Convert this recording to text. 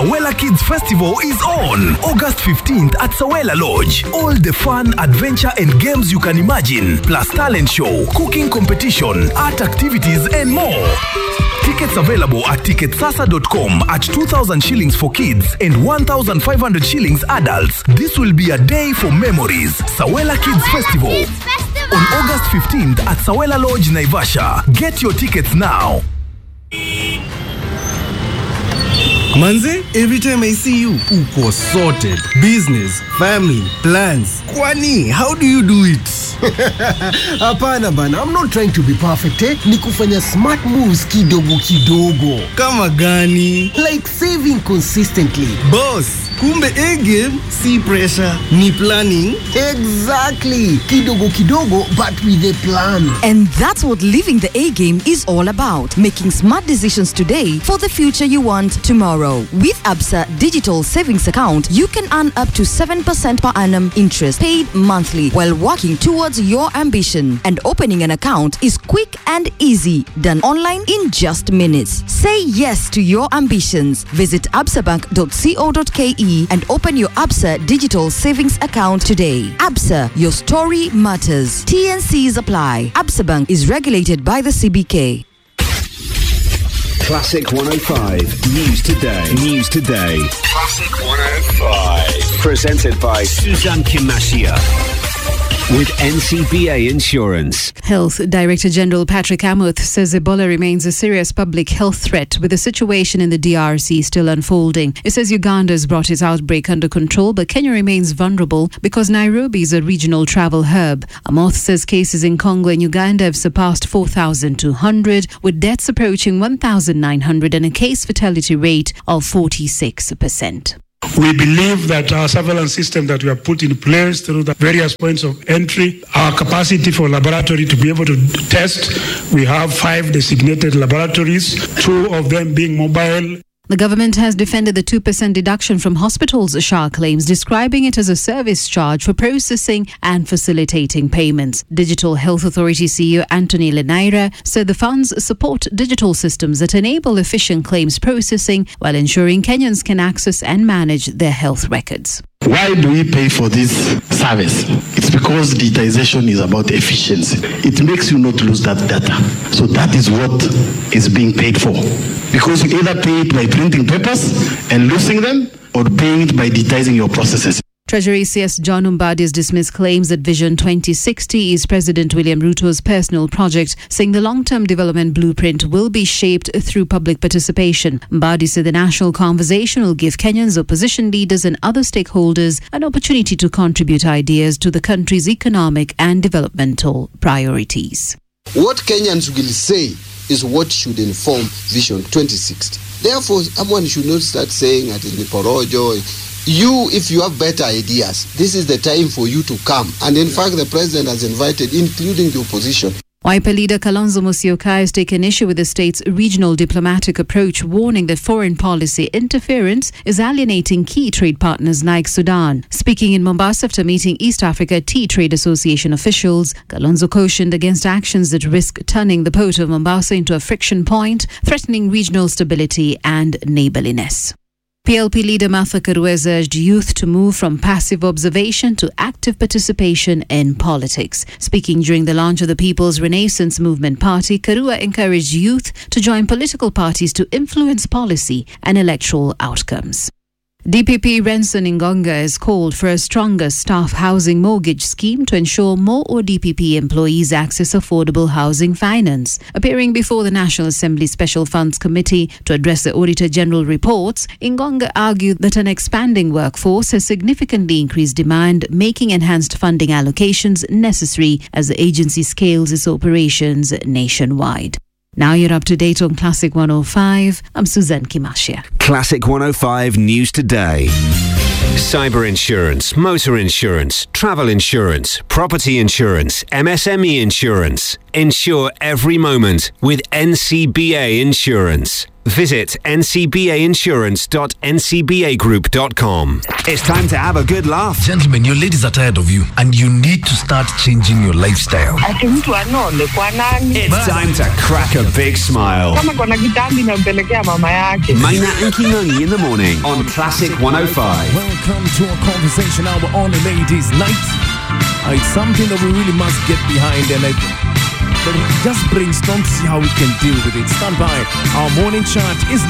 Sawela Kids Festival is on August 15th at Sawela Lodge. All the fun, adventure and games you can imagine, plus talent show, cooking competition, art activities and more. Tickets available at ticketsasa.com at 2,000 shillings for kids and 1,500 shillings adults. This will be a day for memories. Sawela Kids Festival on August 15th at Sawela Lodge, Naivasha. Get your tickets now. Manze, every time I see you, uko sorted. Business, family, plans. Kwani, how do you do it? Hapana bana, I'm not trying to be perfect, ni kufanya smart moves kidogo kidogo. Kama gani? Like saving consistently. Boss, kumbe A-game, see pressure, ni planning. Exactly. Kidogo kidogo, but with a plan. And that's what living the A-game is all about. Making smart decisions today for the future you want tomorrow. With Absa Digital Savings Account, you can earn up to 7% per annum interest paid monthly while working towards your ambition. And opening an account is quick and easy, done online in just minutes. Say yes to your ambitions. Visit absabank.co.ke and open your Absa Digital Savings Account today. Absa, your story matters. TNCs apply. Absa Bank is regulated by the CBK. Classic 105 News Today. News Today. Classic 105. Presented by Suzanne Kimashia. With NCBA Insurance. Health Director General Patrick Amuth says Ebola remains a serious public health threat, with the situation in the DRC still unfolding. It says Uganda has brought its outbreak under control, but Kenya remains vulnerable because Nairobi is a regional travel hub. Amuth says cases in Congo and Uganda have surpassed 4,200, with deaths approaching 1,900 and a case fatality rate of 46%. We believe that our surveillance system that we have put in place through the various points of entry, our capacity for laboratory to be able to test, we have 5 designated laboratories, 2 of them being mobile. The government has defended the 2% deduction from hospitals' SHA claims, describing it as a service charge for processing and facilitating payments. Digital Health Authority CEO Anthony Lenaira said the funds support digital systems that enable efficient claims processing while ensuring Kenyans can access and manage their health records. Why do we pay for this service? It's because digitization is about efficiency. It makes you not lose that data. So that is what is being paid for. Because you either pay it by printing papers and losing them, or paying it by digitizing your processes. Treasury CS John Mbadi has dismissed claims that Vision 2060 is President William Ruto's personal project, saying the long-term development blueprint will be shaped through public participation. Mbadi said the national conversation will give Kenyans, opposition leaders and other stakeholders an opportunity to contribute ideas to the country's economic and developmental priorities. What Kenyans will say is what should inform Vision 2060. Therefore, someone should not start saying at Niporojo, if you have better ideas, this is the time for you to come. And in fact, the president has invited, including the opposition. Wiper leader Kalonzo Musyoka has taken issue with the state's regional diplomatic approach, warning that foreign policy interference is alienating key trade partners like Sudan. Speaking in Mombasa after meeting East Africa Tea Trade Association officials, Kalonzo cautioned against actions that risk turning the port of Mombasa into a friction point, threatening regional stability and neighborliness. PLP leader Martha Karua urged youth to move from passive observation to active participation in politics. Speaking during the launch of the People's Renaissance Movement Party, Karua encouraged youth to join political parties to influence policy and electoral outcomes. DPP Renson Ingonga has called for a stronger staff housing mortgage scheme to ensure more ODPP employees access affordable housing finance. Appearing before the National Assembly Special Funds Committee to address the Auditor General reports, Ingonga argued that an expanding workforce has significantly increased demand, making enhanced funding allocations necessary as the agency scales its operations nationwide. Now you're up to date on Classic 105. I'm Suzanne Kimashia. Classic 105 News Today. Cyber insurance, motor insurance, travel insurance, property insurance, MSME insurance. Insure every moment with NCBA Insurance. Visit ncbainsurance.ncbagroup.com. It's time to have a good laugh. Gentlemen, your ladies are tired of you and you need to start changing your lifestyle. It's time to crack a big smile. Maina and Kinoni in the morning on Classic 105. Welcome to a conversation hour on the ladies' night. It's something that we really must get behind, and just brainstorm to see how we can deal with it. Stand by. Our morning chat is